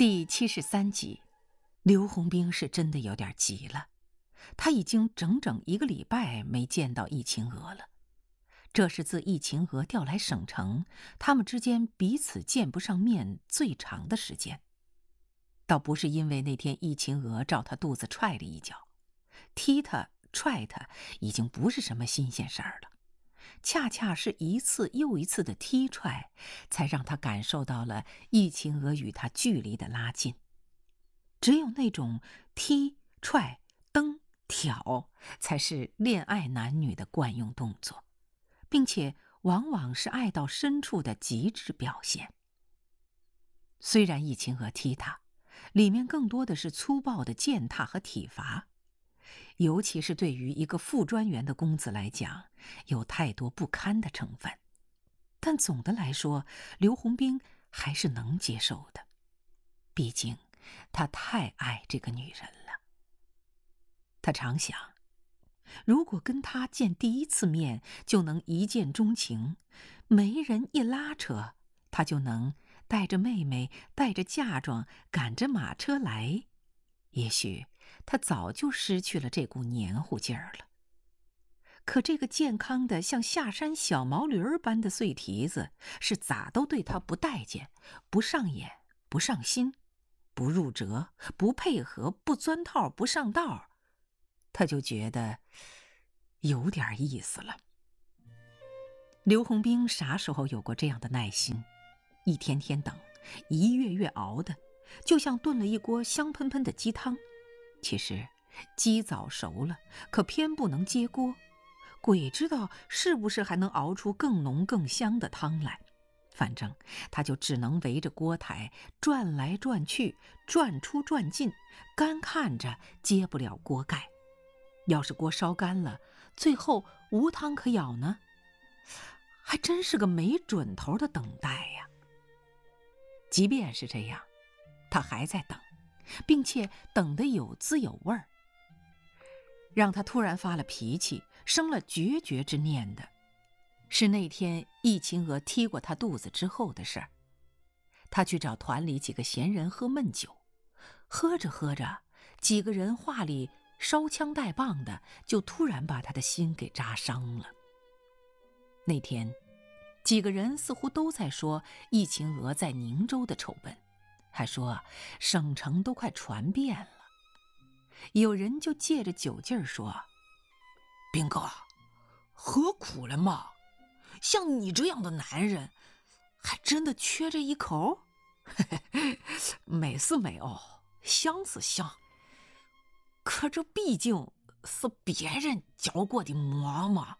第73集，刘洪兵是真的有点急了，他已经整整1个礼拜没见到易秦娥了。这是自易秦娥调来省城，他们之间彼此见不上面最长的时间。倒不是因为那天易秦娥照他肚子踹了一脚，踢他踹他已经不是什么新鲜事儿了，恰恰是一次又一次的踢踹，才让他感受到了易秦娥与他距离的拉近。只有那种踢、踹、蹬、挑，才是恋爱男女的惯用动作，并且往往是爱到深处的极致表现。虽然易秦娥踢他，里面更多的是粗暴的践踏和体罚，尤其是对于一个副专员的公子来讲，有太多不堪的成分。但总的来说，刘洪兵还是能接受的，毕竟他太爱这个女人了。他常想，如果跟她见第一次面就能一见钟情，没人一拉扯，他就能带着妹妹，带着嫁妆，赶着马车来，也许他早就失去了这股黏糊劲儿了。可这个健康的像下山小毛驴儿般的碎蹄子，是咋都对他不待见，不上眼，不上心，不入辙，不配合，不钻套，不上道，他就觉得有点意思了。刘洪兵啥时候有过这样的耐心？一天天等，一月月熬的，就像炖了一锅香喷喷的鸡汤。其实鸡早熟了，可偏不能接锅，鬼知道是不是还能熬出更浓更香的汤来。反正他就只能围着锅台转来转去，转出转进，干看着揭不了锅盖。要是锅烧干了，最后无汤可舀呢，还真是个没准头的等待呀。即便是这样，他还在等，并且等得有滋有味儿。让他突然发了脾气，生了决绝之念的，是那天易秦娥踢过他肚子之后的事儿。他去找团里几个闲人喝闷酒，喝着喝着，几个人话里烧枪带棒的，就突然把他的心给扎伤了。那天几个人似乎都在说易秦娥在宁州的丑闻，还说省城都快传遍了。有人就借着酒劲儿说：“ 兵哥，何苦了嘛？像你这样的男人，还真的缺这一口？ 美是美哦，香是香，可这毕竟是别人嚼过的馍嘛。”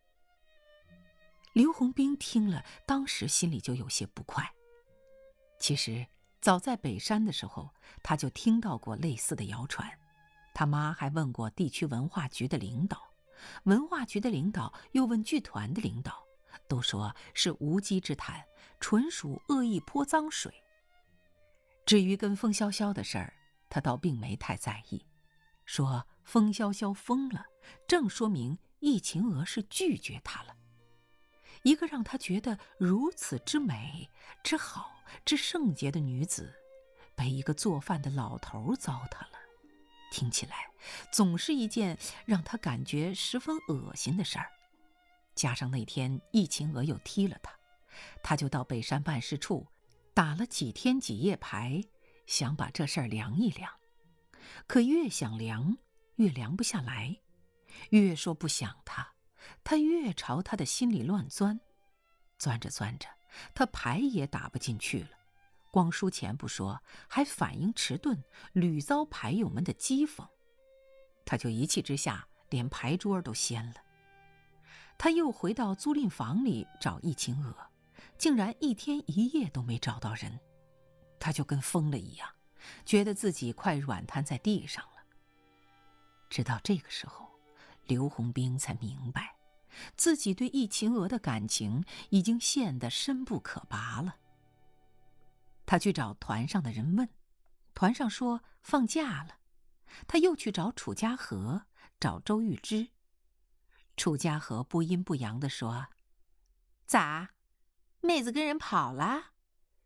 刘洪兵听了，当时心里就有些不快。其实早在北山的时候，他就听到过类似的谣传，他妈还问过地区文化局的领导，文化局的领导又问剧团的领导，都说是无稽之谈，纯属恶意泼脏水。至于跟风萧萧的事儿，他倒并没太在意，说风萧萧疯了，正说明易秦娥是拒绝他了。一个让他觉得如此之美、之好、之圣洁的女子，被一个做饭的老头糟蹋了，听起来总是一件让他感觉十分恶心的事儿。加上那天易秦娥又踢了他就到北山办事处打了几天几夜牌，想把这事儿量一量。可越想量，越量不下来，越说不想他越朝他的心里乱钻。钻着钻着，他牌也打不进去了，光输钱不说，还反应迟钝，屡遭牌友们的讥讽。他就一气之下连牌桌都掀了。他又回到租赁房里找易秦娥，竟然一天一夜都没找到人。他就跟疯了一样，觉得自己快软瘫在地上了。直到这个时候，刘洪兵才明白，自己对易秦娥的感情已经陷得深不可拔了。他去找团上的人问，团上说放假了。他又去找楚家和，找周玉芝。楚家和不阴不阳地说：“咋，妹子跟人跑了？”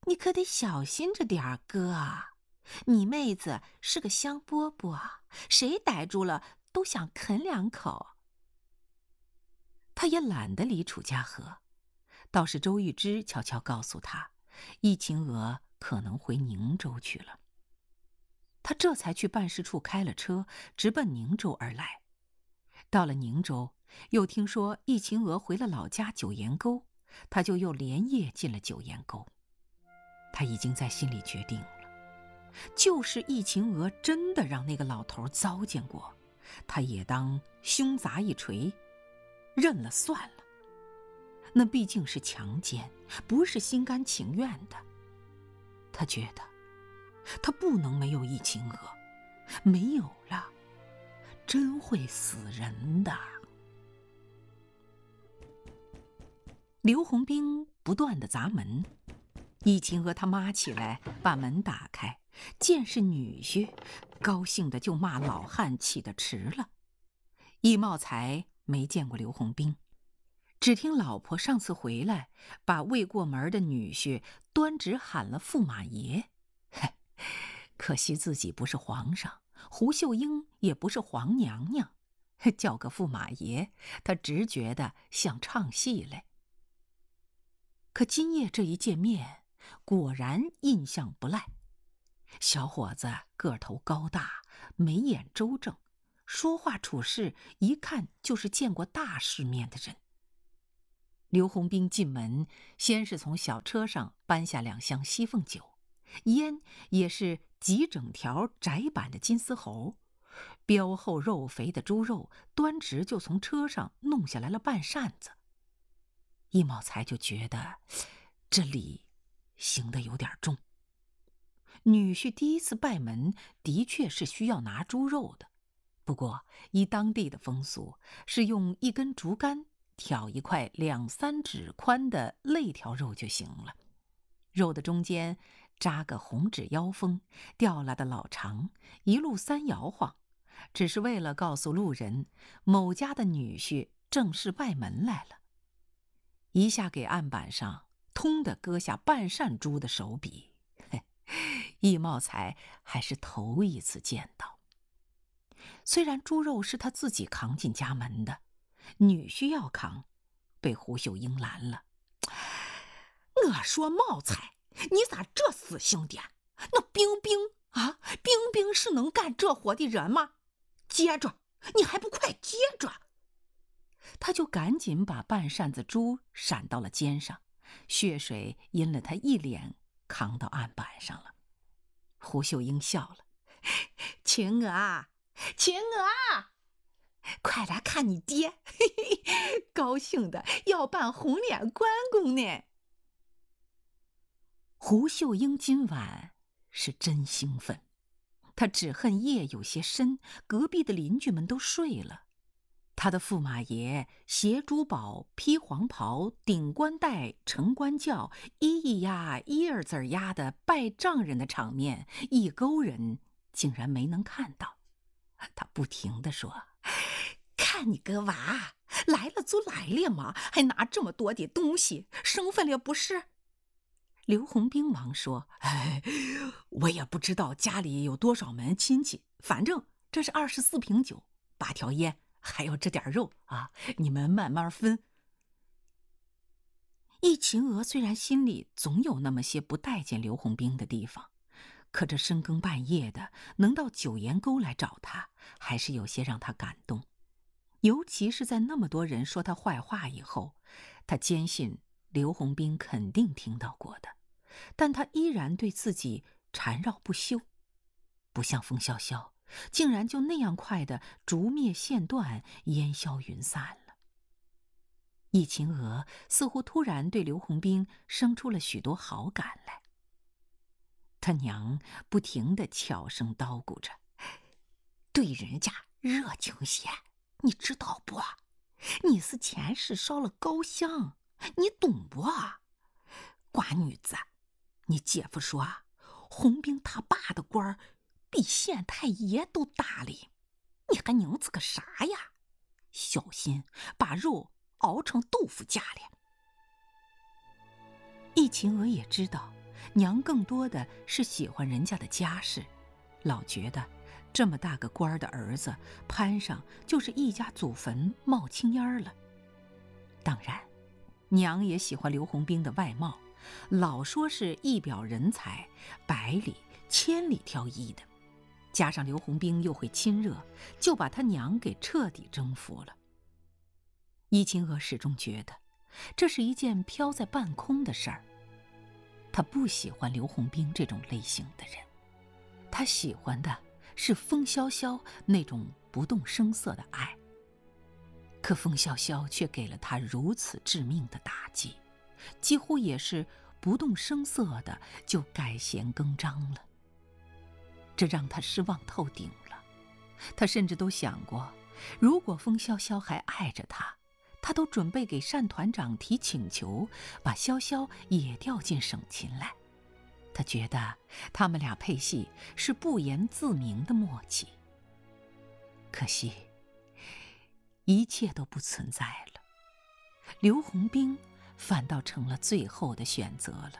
你可得小心着点儿，哥。你妹子是个香饽饽，谁逮住了都想啃2口。他也懒得理楚家河，倒是周玉芝悄悄告诉他，易秦娥可能回宁州去了。他这才去办事处开了车，直奔宁州而来。到了宁州，又听说易秦娥回了老家九岩沟，他就又连夜进了九岩沟。他已经在心里决定了，就是易秦娥真的让那个老头糟践过，他也当胸砸一锤，认了算了。那毕竟是强奸，不是心甘情愿的。他觉得他不能没有易秦娥，没有了真会死人的。刘洪兵不断地砸门，易秦娥他妈起来把门打开，见是女婿，高兴的就骂老汉起得迟了。易茂才没见过刘洪兵，只听老婆上次回来，把未过门的女婿端直喊了驸马爷。可惜自己不是皇上，胡秀英也不是皇娘娘，叫个驸马爷，他直觉得像唱戏嘞。可今夜这一见面，果然印象不赖。小伙子个头高大，眉眼周正，说话处事一看就是见过大世面的人。刘洪兵进门，先是从小车上搬下2箱西凤酒，烟也是几整条窄板的金丝猴，膘厚肉肥的猪肉端直就从车上弄下来了半扇子。易茂才就觉得这礼行得有点重。女婿第一次拜门的确是需要拿猪肉的，不过依当地的风俗，是用一根竹竿挑一块2、3指宽的肋条肉就行了。肉的中间扎个红纸腰封，吊拉的老长，一路3摇晃，只是为了告诉路人某家的女婿正式拜门来了。一下给案板上通地割下半扇猪的手笔，易茂才还是头一次见到。虽然猪肉是他自己扛进家门的，女婿要扛，被胡秀英拦了。 我说茂才，你咋这死性点？那冰冰啊，冰冰是能干这活的人吗？接着，你还不快接着！ 他就赶紧把半扇子猪闪到了肩上，血水阴了他一脸，扛到案板上了。胡秀英笑了：“ 晴娥，晴娥，快来看你爹，高兴的要扮红脸关公呢。” 胡秀英今晚是真兴奋，她只恨夜有些深，隔壁的邻居们都睡了。他的驸马爷携珠宝，披黄袍，顶冠带，乘官轿，咿呀一儿子呀的拜丈人的场面，一勾人竟然没能看到。他不停地说：“ 看你个娃，来了就来了嘛，还拿这么多的东西，生分了不是？” 刘洪兵忙说：“ 我也不知道家里有多少门亲戚，反正这是24瓶酒，8条烟。还有这点肉啊，你们慢慢分。” 易秦娥虽然心里总有那么些不待见刘洪兵的地方，可这深更半夜的能到九岩沟来找他，还是有些让他感动。尤其是在那么多人说他坏话以后，他坚信刘洪兵肯定听到过的，但他依然对自己缠绕不休，不像风萧萧，竟然就那样快的烛灭线断，烟消云散了。易秦娥似乎突然对刘洪兵生出了许多好感来。他娘不停地悄声叨咕着：“ 对人家热情些，你知道不？你是前世烧了高香，你懂不？瓜女子，你姐夫说洪兵他爸的官儿比县太爷都大哩，你还拧子个啥呀？小心把肉熬成豆腐架哩。” 易秦娥也知道娘更多的是喜欢人家的家世，老觉得这么大个官的儿子攀上就是一家祖坟冒青烟了。当然，娘也喜欢刘洪兵的外貌，老说是一表人才，百里千里挑一的，加上刘洪兵又会亲热，就把他娘给彻底征服了。伊秦娥始终觉得这是一件飘在半空的事儿。她不喜欢刘洪兵这种类型的人，她喜欢的是风萧萧那种不动声色的爱。可风萧萧却给了她如此致命的打击，几乎也是不动声色的就改弦更张了。这让她失望透顶了。她甚至都想过，如果风萧萧还爱着她，他都准备给单团长提请求，把萧萧也调进省勤来。他觉得他们俩配戏是不言自明的默契。可惜，一切都不存在了，刘洪兵反倒成了最后的选择了。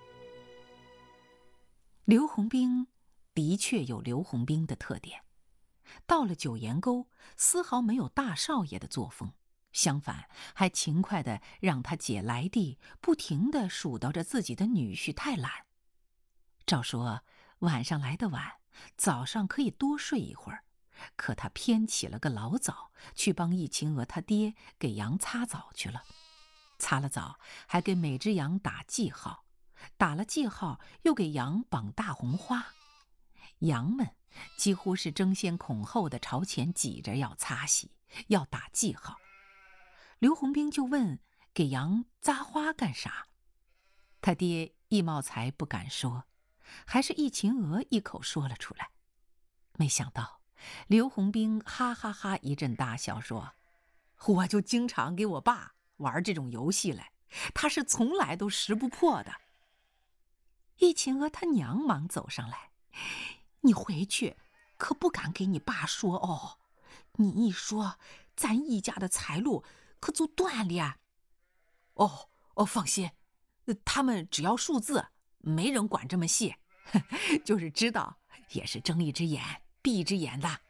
刘洪兵的确有刘洪兵的特点，到了九岩沟，丝毫没有大少爷的作风。相反，还勤快地让他姐来地不停地数叨着自己的女婿太懒。照说晚上来得晚，早上可以多睡一会儿，可他偏起了个老早，去帮易秦娥他爹给羊擦澡去了。擦了澡，还给每只羊打记号，打了记号又给羊绑大红花。羊们几乎是争先恐后地朝前挤着要擦洗，要打记号。刘洪兵就问给羊扎花干啥，他爹易茂才不敢说，还是易秦娥一口说了出来。没想到刘洪兵哈哈哈一阵大笑，说：“我就经常给我爸玩这种游戏来，他是从来都识不破的。”易秦娥他娘忙走上来：“你回去可不敢给你爸说哦，你一说，咱易家的财路可就断了。”哦，放心，他们只要数字，没人管这么细，就是知道也是睁一只眼闭一只眼的。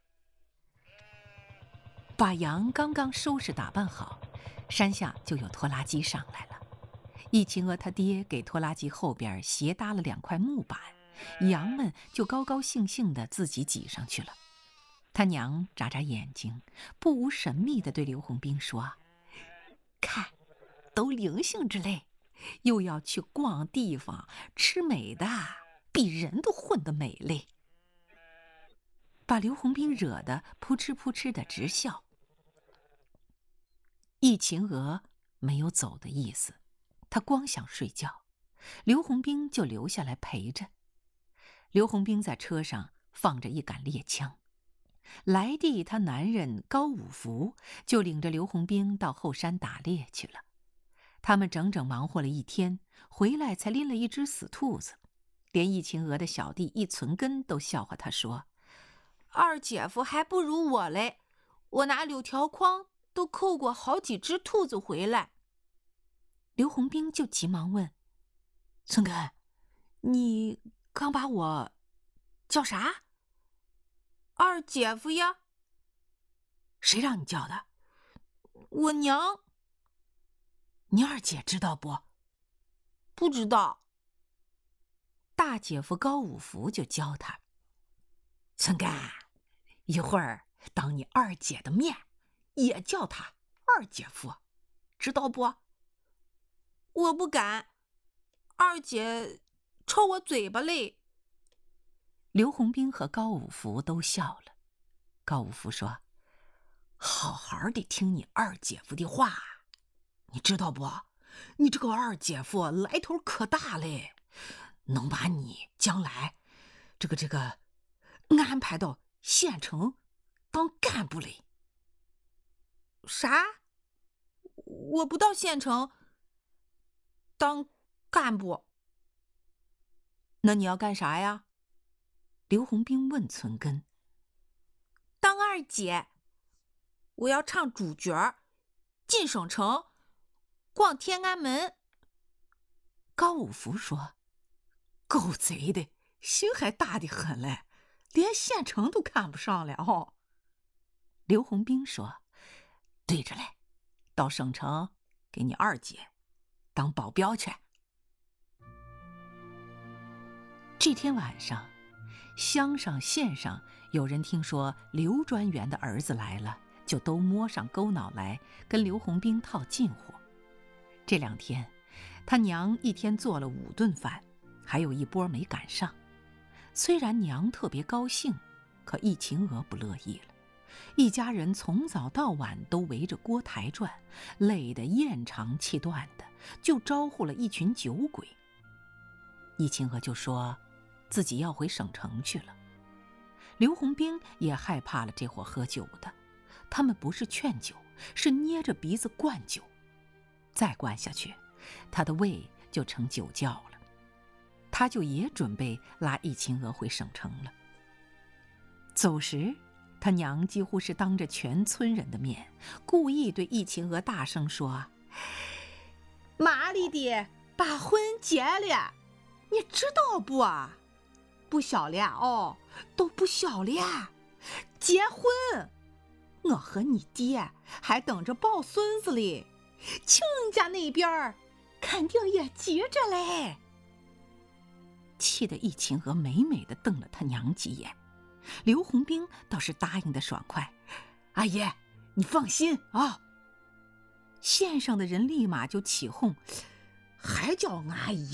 把羊刚刚收拾打扮好，山下就有拖拉机上来了。易秦娥他爹给拖拉机后边斜搭了2块木板，羊们就高高兴兴地自己挤上去了。他娘眨眨眼睛，不无神秘地对刘洪兵说：“看，都灵性之类，又要去逛地方，吃美的，比人都混得美嘞。”把刘洪兵惹得扑哧扑哧的直笑。易秦娥没有走的意思，她光想睡觉，刘洪兵就留下来陪着。刘洪兵在车上放着一杆猎枪，来地他男人高五福就领着刘洪兵到后山打猎去了。他们整整忙活了一天，回来才拎了一只死兔子。连易秦娥的小弟易存根都笑话他说：“二姐夫还不如我嘞，我拿柳条筐都扣过好几只兔子回来。”刘洪兵就急忙问：“存根，你刚把我叫啥？”“二姐夫呀。”“谁让你叫的？”“我娘。”“你二姐知道不？”“不知道。”大姐夫高五福就教他：“存根，一会儿当你二姐的面，也叫他二姐夫，知道不？”“我不敢，二姐抽我嘴巴嘞。”刘洪兵和高五福都笑了。高五福说：“好好的听你二姐夫的话，你知道不？你这个二姐夫来头可大嘞，能把你将来这个安排到县城当干部嘞。”“啥？我不到县城当干部？那你要干啥呀？”刘洪兵问存根。“当二姐，我要唱主角，进省城，逛天安门。”高五福说：“ 狗贼的，心还大得很嘞，连县城都看不上了哦。 刘洪兵说：“对着嘞，到省城给你二姐当保镖去。”这天晚上，乡上县上有人听说刘专员的儿子来了，就都摸上钩脑来跟刘洪兵套近乎。这2天，他娘一天做了5顿饭，还有一波没赶上。虽然娘特别高兴，可易秦娥不乐意了。一家人从早到晚都围着锅台转，累得咽长气断的，就招呼了一群酒鬼。易秦娥就说自己要回省城去了。刘洪兵也害怕了这伙喝酒的，他们不是劝酒，是捏着鼻子灌酒。再灌下去，他的胃就成酒窖了。他就也准备拉易秦娥回省城了。走时，他娘几乎是当着全村人的面，故意对易秦娥大声说：“ 妈哩的，把婚结了，你知道不啊？不小了哦，都不小了，结婚，我和你爹还等着抱孙子哩，亲家那边肯定也急着嘞。” 气得易秦娥美美地瞪了他娘几眼。刘洪兵倒是答应得爽快：“ 阿姨，你放心啊。” 县上的人立马就起哄：“ 还叫阿姨